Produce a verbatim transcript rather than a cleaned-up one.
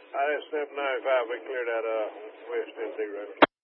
I S seven ninety-five, we cleared out uh, West Tennessee Road.